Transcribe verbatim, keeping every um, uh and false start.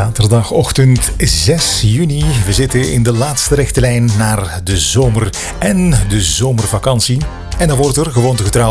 Zaterdagochtend zes juni. We zitten in de laatste rechte lijn naar de zomer en de zomervakantie. En dan wordt er gewoontegetrouw